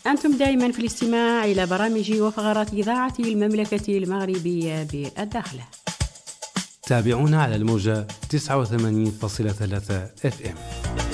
أنتم دائما في الاستماع إلى برامج وفقرات إذاعة المملكة المغربية بالداخلة. تابعونا على الموجة 89.3 FM.